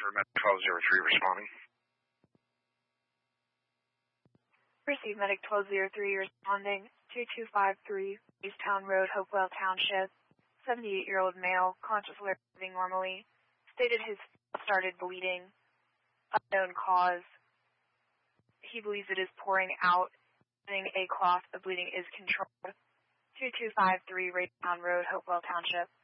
Med 1203 responding. Receive Medic 1203 responding. 2253 Easttown Road, Hopewell Township. 78-year-old male, consciously living normally. Stated his started bleeding. Unknown cause. He believes it is pouring out. Using a cloth, the bleeding is controlled. 2253 Raytown Road, Hopewell Township.